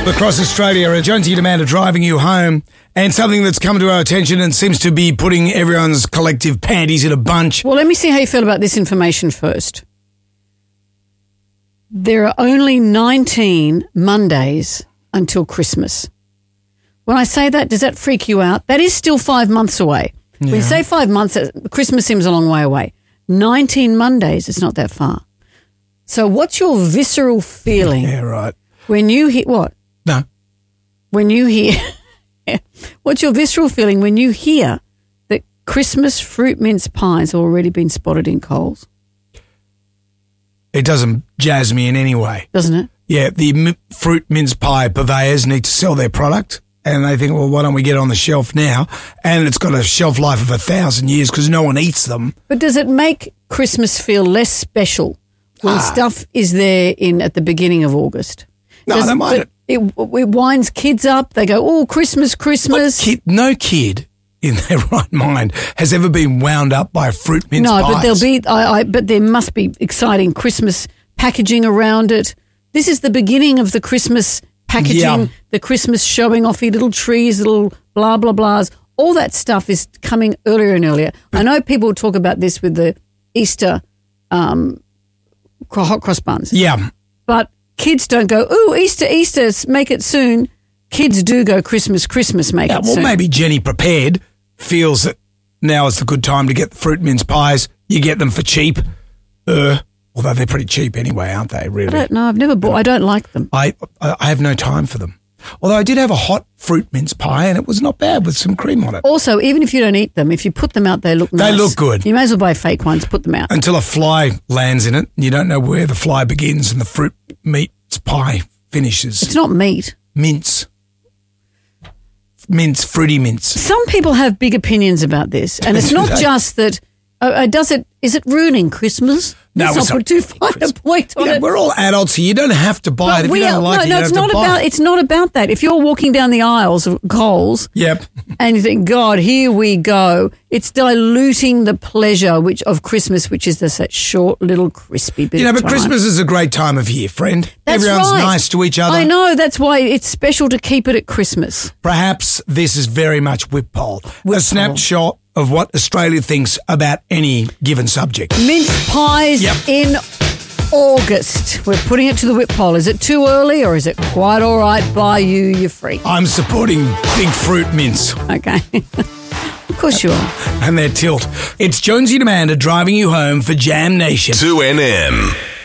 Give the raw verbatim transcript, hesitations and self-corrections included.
Across Australia, Jonesy Demand are driving you home, and something that's come to our attention and seems to be putting everyone's collective panties in a bunch. Well, let me see how you feel about this information first. There are only nineteen Mondays until Christmas. When I say that, does that freak you out? That is still five months away. Yeah. When you say five months, Christmas seems a long way away. nineteen Mondays, it's not that far. So what's your visceral feeling? Yeah, right. When you hear, what? No. When you hear, what's your visceral feeling when you hear that Christmas fruit mince pies have already been spotted in Coles? It doesn't jazz me in any way. Doesn't it? Yeah, the m- fruit mince pie purveyors need to sell their product, and they think, well, why don't we get it on the shelf now? And it's got a shelf life of a thousand years because no one eats them. But does it make Christmas feel less special when ah. stuff is there in at the beginning of August? No, does, I don't mind it. It, it winds kids up. They go, oh, Christmas, Christmas. Kid, no kid in their right mind has ever been wound up by a fruit mince no, pies. but there'll be. I, I, but there must be exciting Christmas packaging around it. This is the beginning of the Christmas packaging, yeah. the Christmas showing off your little trees, little blah blah blahs. All that stuff is coming earlier and earlier. I know people talk about this with the Easter um, hot cross buns. Yeah, but kids don't go, ooh, Easter, Easter, make it soon. Kids do go Christmas, Christmas, make yeah, it well, soon. Well, maybe Jenny Prepared feels that now is the good time to get the fruit mince pies. You get them for cheap. Uh, although they're pretty cheap anyway, aren't they, really? I don't know. I've never bought. I don't like them. I I have no time for them. Although I did have a hot fruit mince pie and it was not bad with some cream on it. Also, even if you don't eat them, if you put them out, they look nice. They look good. You may as well buy fake ones, put them out. Until a fly lands in it. You don't know where the fly begins and the fruit mince pie finishes. It's not meat. Mince. Mince, fruity mince. Some people have big opinions about this. And it's not just that, uh, does it, is it ruining Christmas? No, Let's it's not put too fine a point on yeah, it. We're all adults here. You don't have to buy but it. If we you don't are, like no, it, you no, don't it's have not to buy about, it. It's not about that. If you're walking down the aisles of Coles yep. and you think, God, here we go, it's diluting the pleasure which of Christmas, which is this that short little crispy bit You know, of but time. Christmas is a great time of year, friend. That's Everyone's right. nice to each other. I know. That's why it's special to keep it at Christmas. Perhaps this is very much whip poll. Whip a snapshot of what Australia thinks about any given subject. Mince pies yep. in August. We're putting it to the whip poll. Is it too early or is it quite all right? Buy you, you're free. I'm supporting big fruit mince. Okay. Of course you are. And their tilt. It's Jonesy and Amanda driving you home for Jam Nation. two N M.